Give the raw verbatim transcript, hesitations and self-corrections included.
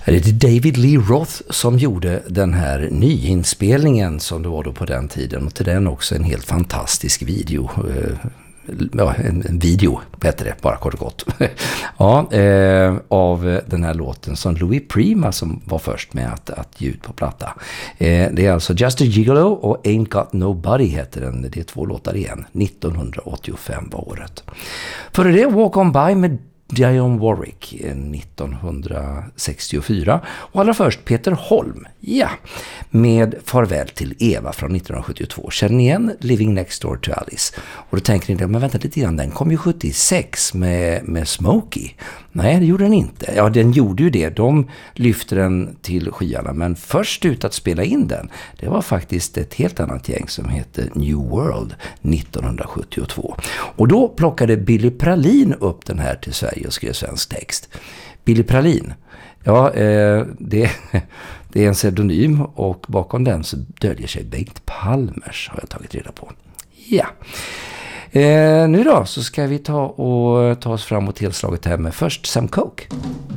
Det är David Lee Roth som gjorde den här nyinspelningen som det var då på den tiden. Och till den också en helt fantastisk video. Ja, en, en video, bättre det, bara kort och gott. ja, eh, av den här låten som Louis Prima som var först med att, att ge ut på platta. Eh, det är alltså Just a Gigolo och Ain't Got Nobody heter den. Det är två låtar igen. nittonhundraåttiofem var året. Före det Walk On By med Dionne Warwick nittonhundrasextiofyra och allra först Peter Holm, ja, med Farväl till Eva från nittonhundrasjuttiotvå. Känner ni igen Living Next Door to Alice? Och då tänker ni, men vänta lite grann, den kom ju sjuttiosex med, med Smokey. Nej, det gjorde den inte. Ja, den gjorde ju det. De lyfte den till skyarna, men först ut att spela in den, det var faktiskt ett helt annat gäng som heter New World nittonhundrasjuttiotvå. Och då plockade Billy Pralin upp den här till Sverige och skrev svensk text. Billy Pralin, ja, eh, det, det är en pseudonym och bakom den så döljer sig Bengt Palmers, har jag tagit reda på. Ja. Eh, nu då så ska vi ta och ta oss framåt tillslaget här med först Sam Cooke.